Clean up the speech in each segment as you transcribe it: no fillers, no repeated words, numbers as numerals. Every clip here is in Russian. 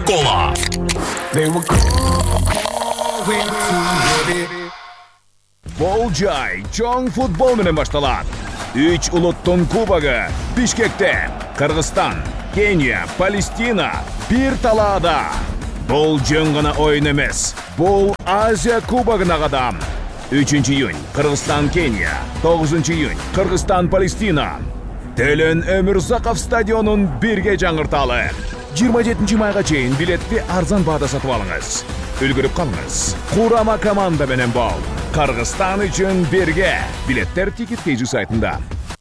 Кола. Болжай чоң футбол менен башталат. 3 улуттун кубогу Бишкекте. Кыргызстан, Кения, Палестина бир талаада. Бул жөн гана оюн эмес. Бул Азия кубогуна кадам. 3 июнь Кыргызстан, Кения. 9 июнь Кыргызстан, Палестина. Төлөн Өмүрзаков стадионун бирге жаңырталы. 27 майга чейин билетти арзан баада сатып алыңыз. Үлгүрүп калыңыз. Курама команда менен бол. Кыргызстан үчүн бирге. Билеттер Ticket.kz сайтында.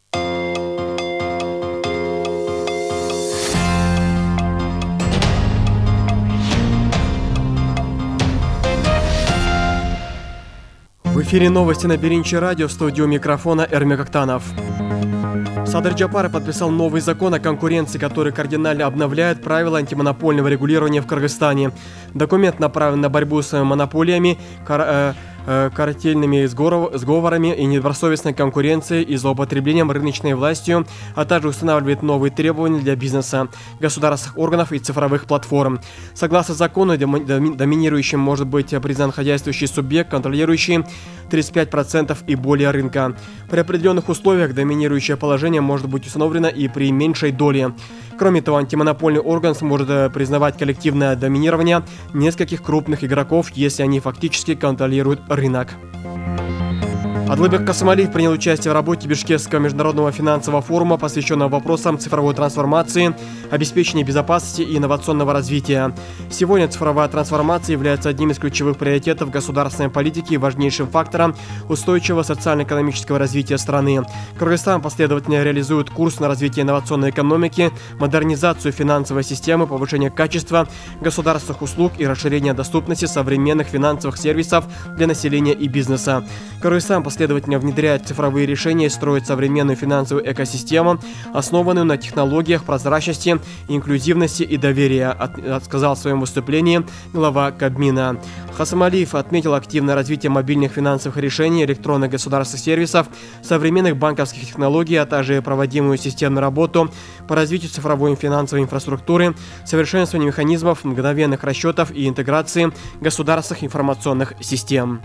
В эфире новости на Беринче радио, в студию микрофона Эрмек Актанов. Садыр Джапаров подписал новый закон о конкуренции, который кардинально обновляет правила антимонопольного регулирования в Кыргызстане. Документ направлен на борьбу с монополиями, картельными сговорами и недобросовестной конкуренцией и злоупотреблением рыночной властью, а также устанавливает новые требования для бизнеса, государственных органов и цифровых платформ. Согласно закону, доминирующим может быть признан хозяйствующий субъект, контролирующий 35% и более рынка. При определенных условиях доминирующее положение может быть установлено и при меньшей доле. Кроме того, антимонопольный орган сможет признавать коллективное доминирование нескольких крупных игроков, если они фактически контролируют рынок. Адлыбек Касымалиев принял участие в работе Бишкекского международного финансового форума, посвященного вопросам цифровой трансформации, обеспечения безопасности и инновационного развития. Сегодня цифровая трансформация является одним из ключевых приоритетов государственной политики и важнейшим фактором устойчивого социально-экономического развития страны. Кыргызстан последовательно реализует курс на развитие инновационной экономики, модернизацию финансовой системы, повышение качества государственных услуг и расширение доступности современных финансовых сервисов для населения и бизнеса. Кыргызстан последовательно внедряет цифровые решения и строит современную финансовую экосистему, основанную на технологиях прозрачности, инклюзивности и доверия, сказал в своем выступлении глава Кабмина. Касымалиев отметил активное развитие мобильных финансовых решений, электронных государственных сервисов, современных банковских технологий, а также проводимую системную работу по развитию цифровой финансовой инфраструктуры, совершенствованию механизмов мгновенных расчетов и интеграции государственных информационных систем.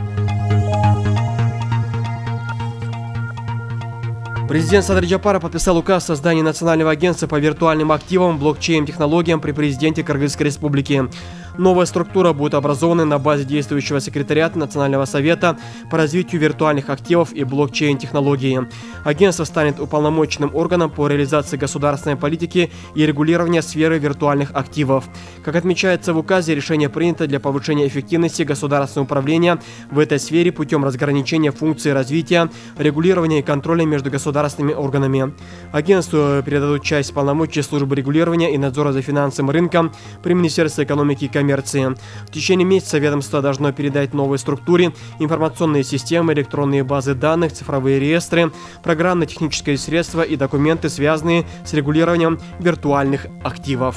Президент Садыр Джапаров подписал указ о создании Национального агентства по виртуальным активам, блокчейн-технологиям при президенте Кыргызской Республики. Новая структура будет образована на базе действующего секретариата Национального совета по развитию виртуальных активов и блокчейн-технологии. Агентство станет уполномоченным органом по реализации государственной политики и регулирования сферы виртуальных активов. Как отмечается в указе, решение принято для повышения эффективности государственного управления в этой сфере путем разграничения функций развития, регулирования и контроля между государственными органами. Агентству передадут часть полномочий службы регулирования и надзора за финансовым рынком при Министерстве экономики и коммерции. В течение месяца ведомство должно передать новой структуре информационные системы, электронные базы данных, цифровые реестры, программно-технические средства и документы, связанные с регулированием виртуальных активов.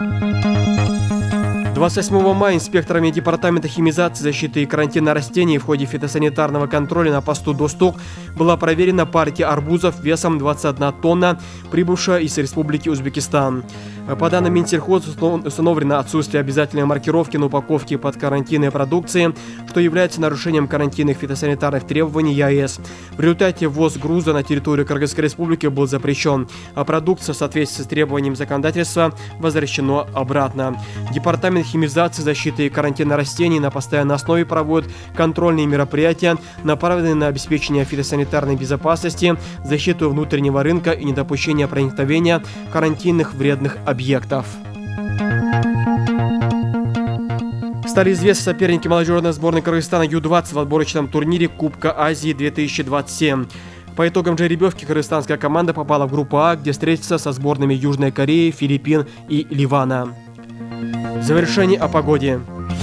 28 мая инспекторами Департамента химизации, защиты и карантина растений в ходе фитосанитарного контроля на посту Достук была проверена партия арбузов весом 21 тонна, прибывшая из Республики Узбекистан. По данным Минсельхоз, установлено отсутствие обязательной маркировки на упаковке под карантинной продукции, что является нарушением карантинных фитосанитарных требований ЕАЭС. В результате ввоз груза на территорию Кыргызской Республики был запрещен, а продукция в соответствии с требованием законодательства возвращена обратно. Департамент химизации, защиты и карантина растений на постоянной основе проводит контрольные мероприятия, направленные на обеспечение фитосанитарной безопасности, защиту внутреннего рынка и недопущение проникновения карантинных вредных объектов. Стали известны соперники молодежной сборной Кыргызстана Ю-20 в отборочном турнире Кубка Азии 2027. По итогам жеребьевки кыргызстанская команда попала в группу А, где встретится со сборными Южной Кореи, Филиппин и Ливана. Завершение о погоде.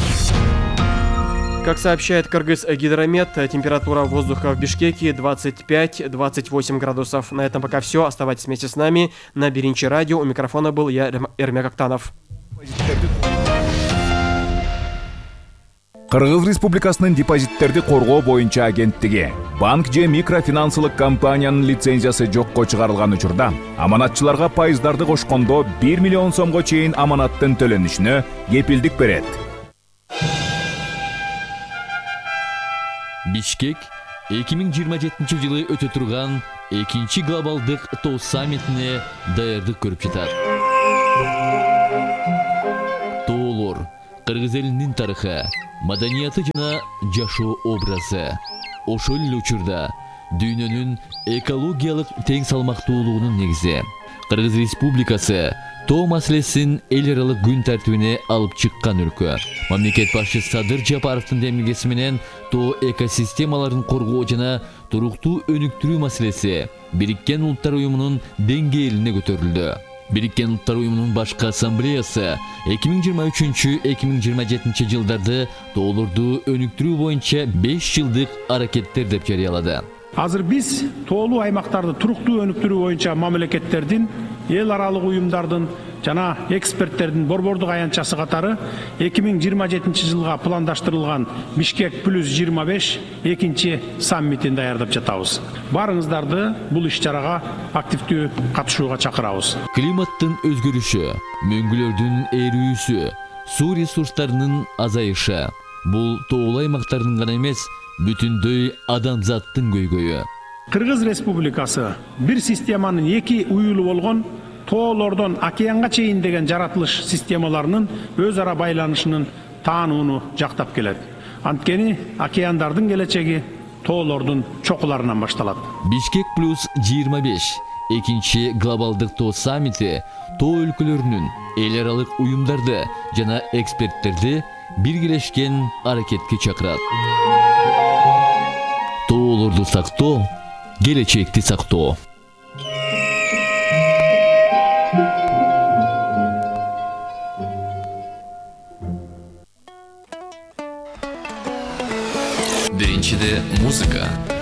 Как сообщает Кыргызгидромет, температура воздуха в Бишкеке 25-28 градусов. На этом пока все. Оставайтесь вместе с нами на Беринче радио. У микрофона был я, Эрмек Актанов. Кыргыз Республикасынын депозиттерди коргоо боюнча агенттиги банк же микрофинансылык компаниянын лицензиясы жокко чыгарылган учурда аманатчыларга пайыздарды кошкондо 1 миллион сомго чейин аманаттын төлөнүшүнө кепилдик берет. Бишкек 2027-жылы өтө турган 2-чи глобалдык тоо саммитине даярдык көрүп жатат. Тоолор Кыргыз элинин тарыхы, маданияты жана жашоо образы. Ошол эле учурда дүйнөнүн экологиялык тең салмактуулугунун негизи. Кыргыз Республикасы тоо маселесин эл аралык күн тартибине алып чыккан өлкө. Мамлекет башчысы Садыр Жапаровдун демилгеси менен тоо экосистемаларын коргоо жана туруктуу өнүктүрүү маселеси Бириккен Улуттар Уюмунун деңгээлине көтөрүлдү. Бириккен Улуттар Уюмунун башкы ассамблеясы 2023-2027 жылдарды тоолорду өнүктүрүү боюнча 5 жылдык аракеттер деп жарыялады. Азыр биз тоолуу аймактарды туруктуу өнүктүрүү боюнча мамлекеттердин, эл аралык уюмдардын жана эксперттердин борбордук аянтчасы катары 2027 жылга пландаштырылган Бишкек плюс 25 экинчи саммитин даярдап жатабыз. Барыңыздарды бул иш-чарага активдүү катышууга чакырабыз. Климаттын өзгөрүшү, мөңгүлөрдүн эрүүсү, суу ресурстарынын азайышы бул тоолуу аймактардын гана эмес, бүтүндөй адамзаттын көйгөйү. Кыргыз Республикасы бир системанын эки уюлу болгон тоолордон океанга чейин деген жаратылыш системаларынын өз ара байланышынын таанууну жактап келет. Анткени океандардын келечеги тоолордун чокуларынан башталат. Бишкек плюс 25 экинчи глобалдык тоо саммити тоо өлкөлөрүнүн эл аралык уюмдарды жана эксперттерди биргелешкен аракетке чакырат. Тоолорду сактоо, келечекти сактоо. Биринчиде музыка.